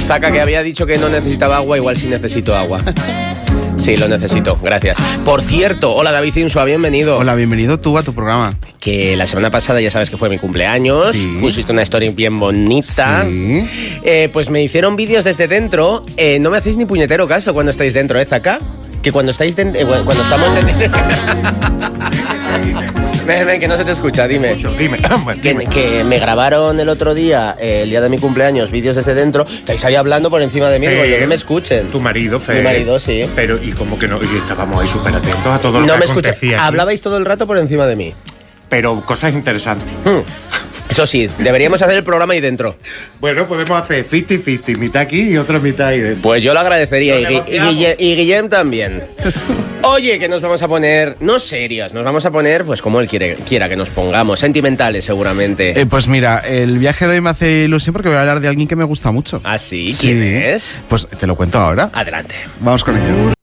Zaka, que había dicho que no necesitaba agua, igual sí necesito agua. Sí, lo necesito, gracias. Por cierto, hola David Insua, bienvenido. Hola, bienvenido tú a tu programa. Que la semana pasada ya sabes que fue mi cumpleaños, Sí. pusiste una story bien bonita. Sí. Pues me hicieron vídeos desde dentro. No me hacéis ni puñetero caso cuando estáis dentro, Zaka. Que cuando estáis cuando estamos dentro... Ven, que no se te escucha, dime. Dime. Que me grabaron el otro día, el día de mi cumpleaños, vídeos desde dentro. Estáis ahí hablando por encima de mí, digo yo, que me escuchen. Tu marido, Fe. Mi marido, sí. Pero, ¿y cómo que no? Y estábamos ahí súper atentos a todo lo No que me escuché. acontecía aquí. Hablabais todo el rato por encima de mí. Pero cosas interesantes. Eso sí, deberíamos hacer el programa ahí dentro. Bueno, podemos hacer 50-50, mitad aquí y otra mitad ahí dentro. Pues yo lo agradecería, Lo y negociamos. Guillem también. Oye, que nos vamos a poner, no serios, nos vamos a poner, pues como él quiera que nos pongamos, sentimentales seguramente. Pues mira, el viaje de hoy me hace ilusión porque voy a hablar de alguien que me gusta mucho. ¿Ah, sí? ¿Quién es? Pues te lo cuento ahora. Adelante. Vamos con ello.